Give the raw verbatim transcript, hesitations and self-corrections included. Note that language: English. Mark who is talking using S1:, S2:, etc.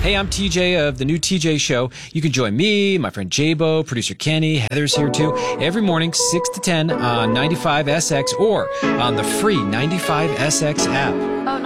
S1: Hey, I'm T J of the new T J Show. You can join me, my friend Jabo, producer Kenny, Heather's here too, every morning, six to ten on ninety-five S X or on the free ninety-five S X app.